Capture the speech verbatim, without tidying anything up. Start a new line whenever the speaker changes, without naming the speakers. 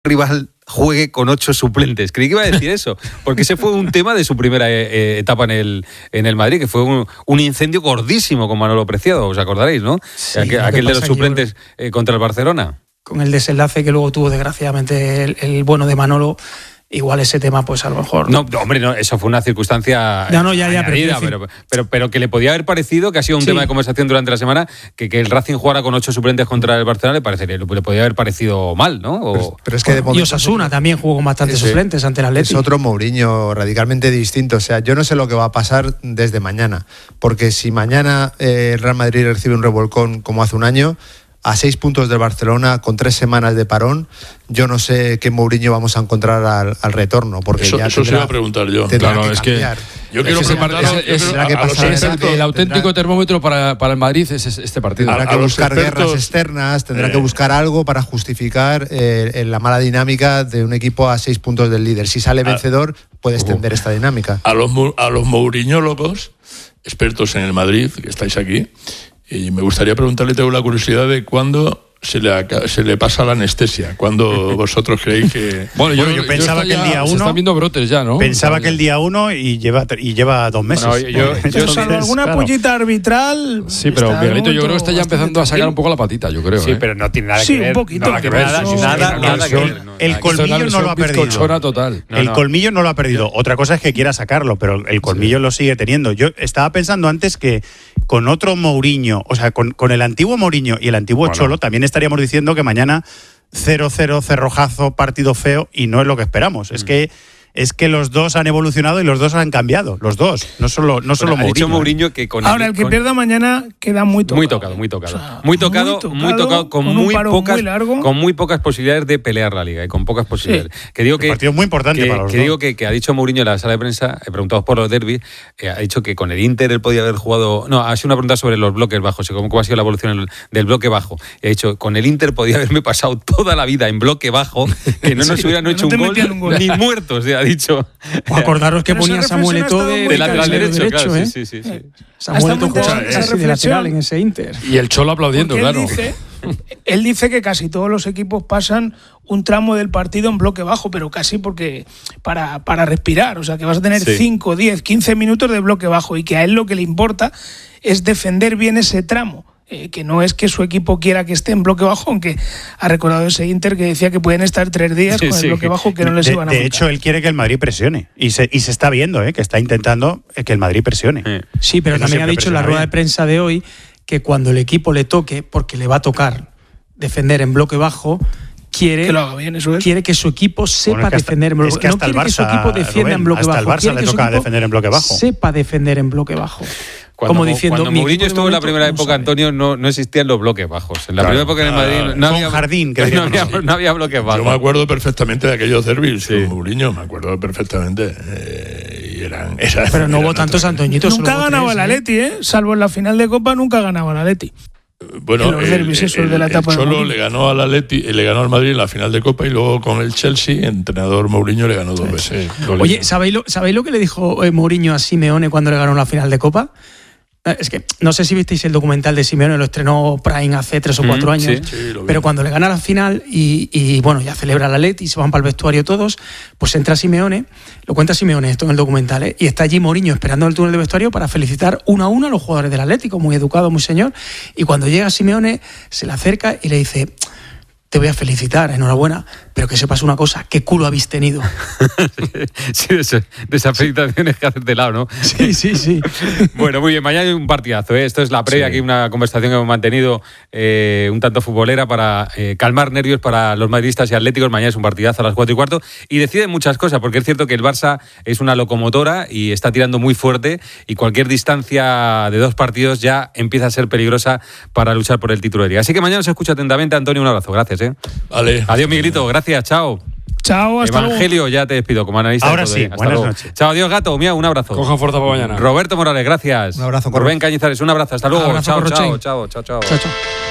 rival juegue con ocho suplentes. Creí que iba a decir eso, porque ese fue un tema de su primera eh, etapa en el en el Madrid, que fue un, un incendio gordísimo con Manolo Preciado, os acordaréis, ¿no?
Sí,
aquel aquel de los suplentes yo, eh, contra el Barcelona.
Con el desenlace que luego tuvo, desgraciadamente, el, el bueno de Manolo. Igual ese tema, pues a lo mejor...
No, hombre, no, eso fue una circunstancia
no, no, ya, ya,
añadida, pero, pero, pero, pero que le podía haber parecido, que ha sido un sí. tema de conversación durante la semana, que, que el Racing jugara con ocho suplentes contra el Barcelona, le, parecería, le podía haber parecido mal, ¿no? O,
pero, pero es que de
y Osasuna también jugó con bastantes
ese,
suplentes ante el Atleti.
Es otro Mourinho radicalmente distinto. O sea, yo no sé lo que va a pasar desde mañana, porque si mañana eh, el Real Madrid recibe un revolcón como hace un año, a seis puntos del Barcelona, con tres semanas de parón, yo no sé qué Mourinho vamos a encontrar al, al retorno. Porque
eso
ya
eso se iba a preguntar yo.
Claro,
que
es que
yo quiero
es,
preguntar
es, es, es el, el auténtico termómetro para, para el Madrid es este partido.
Tendrá que buscar guerras externas, tendrá eh. que buscar algo para justificar eh, la mala dinámica de un equipo a seis puntos del líder. Si sale vencedor, puede extender uh, esta dinámica.
A los, a los Mourinhólogos, expertos en el Madrid, que estáis aquí, y me gustaría preguntarle, tengo la curiosidad de cuándo se le, se le pasa la anestesia, cuándo vosotros creéis que...
Bueno, yo, bueno, yo pensaba yo que el día uno... Se están viendo brotes ya, ¿no?
Pensaba que el día uno y lleva, y lleva dos meses.
Bueno, yo, yo, yo salvo alguna claro. pullita arbitral...
Sí, pero Miguelito, yo creo que está ya empezando a sacar un poco la patita, yo creo.
Sí,
¿eh?
pero no tiene nada
sí,
que ver.
Sí, un poquito.
Nada que ver. Nada, nada, nada, nada que ver.
El colmillo no lo ha perdido.
Total.
El no, no. colmillo no lo ha perdido. Otra cosa es que quiera sacarlo, pero el colmillo sí. lo sigue teniendo. Yo estaba pensando antes que con otro Mourinho, o sea, con, con el antiguo Mourinho y el antiguo bueno. Cholo, también estaríamos diciendo que mañana cero cero, cerrojazo, partido feo, y no es lo que esperamos. Mm. Es que es que los dos han evolucionado y los dos han cambiado, los dos, no solo no solo
bueno,
Mourinho.
Ha dicho Mourinho que con
Ahora el, el que
con...
pierda mañana queda muy tocado.
Muy tocado, muy tocado.
O sea,
muy, tocado
muy tocado,
muy tocado, con,
con
muy pocas
muy
con muy pocas posibilidades de pelear la liga y con pocas posibilidades. Sí. Que digo que
el partido es muy importante
que,
para los
que
dos.
digo que, que ha dicho Mourinho en la sala de prensa, he preguntado por los derbis, eh, ha dicho que con el Inter él podía haber jugado, no, ha sido una pregunta sobre los bloques bajos, y cómo, cómo ha sido la evolución del bloque bajo. Y ha dicho, con el Inter podía haberme pasado toda la vida en bloque bajo, que no nos sí, hubieran hecho no un, gol, un gol ni muertos, ha dicho.
O acordaros que ponía Samuel Eto'o de,
de lateral derecho,
derecho,
claro,
¿eh?
sí, sí, sí, sí.
Samuel Eto'o jugaba casi de lateral en ese Inter.
Y el Cholo aplaudiendo,
él
claro.
Dice, él dice que casi todos los equipos pasan un tramo del partido en bloque bajo, pero casi porque para, para respirar, o sea que vas a tener cinco, diez, quince minutos de bloque bajo, y que a él lo que le importa es defender bien ese tramo. Eh, que no es que su equipo quiera que esté en bloque bajo, aunque ha recordado ese Inter que decía que pueden estar tres días sí, con el sí. bloque bajo, que no les
de,
iban a
De
afectar.
hecho, él quiere que el Madrid presione, y se, y se está viendo eh, que está intentando que el Madrid presione.
Sí, pero que también no ha dicho en la rueda bien. de prensa de hoy que cuando el equipo le toque, porque le va a tocar defender en bloque bajo, quiere
que, lo haga bien, eso es.
quiere que su equipo sepa bueno, es que hasta, defender en bloque bajo.
Es que hasta
no
el Barça,
que su equipo defienda
Rubén,
en bloque
hasta
bajo.
Hasta el Barça le toca defender en bloque bajo.
Sepa defender en bloque bajo.
Cuando,
Como diciendo,
cuando Mourinho estuvo en la primera época, Antonio, no, no existían los bloques bajos. En la claro, primera época en el Madrid no, había,
jardín,
que no, había, no había bloques bajos.
Yo me acuerdo perfectamente de aquellos derbis sí. con Mourinho, me acuerdo perfectamente. Eh, y eran, eran,
Pero no
eran
hubo tantos Antoñitos.
Nunca ganaba el Atleti, ¿eh? Salvo en la final de Copa, nunca ganaba el Atleti.
Bueno, el, derbis, el, el, de la etapa el Cholo le ganó al Atleti, le ganó al Madrid en la final de Copa, y luego con el Chelsea, entrenador Mourinho le ganó dos sí, veces.
Sí. Oye, ¿sabéis lo, ¿sabéis lo que le dijo eh, Mourinho a Simeone cuando le ganó la final de Copa? Es que no sé si visteis el documental de Simeone, lo estrenó Prime hace tres o cuatro mm, años, sí, sí, pero cuando le gana la final y, y bueno, ya celebra la Atleti y se van para el vestuario todos, pues entra Simeone, lo cuenta Simeone esto en el documental, ¿eh? Y está allí Mourinho esperando en el túnel de vestuario para felicitar uno a uno a los jugadores del Atlético, muy educado, muy señor, y cuando llega Simeone se le acerca y le dice: te voy a felicitar, enhorabuena, pero que sepas una cosa, ¿qué culo habéis tenido?
Sí, de esas felicitaciones que haces de lado, ¿no?
Sí, sí, sí.
Bueno, muy bien, mañana hay un partidazo, ¿eh? Esto es la previa, sí. Aquí una conversación que hemos mantenido eh, un tanto futbolera para eh, calmar nervios para los madridistas y atléticos. Mañana es un partidazo a las cuatro y cuarto y deciden muchas cosas, porque es cierto que el Barça es una locomotora y está tirando muy fuerte, y cualquier distancia de dos partidos ya empieza a ser peligrosa para luchar por el título de liga. Así que mañana se escucha atentamente. Antonio, un abrazo, gracias. ¿eh?
Vale.
Adiós, Miguelito, gracias, chao.
Chao, hasta
Evangelio,
luego.
Ya te despido como analista.
Ahora sí,
hasta
buenas
luego.
noches.
Chao, adiós, Gato, mía, un abrazo.
Cojan fuerza para mañana.
Roberto Morales, gracias.
Un abrazo,
Rubén Cañizares, un abrazo, hasta luego.
Abrazo,
chao, chao, chao, chao, chao,
chao, chao.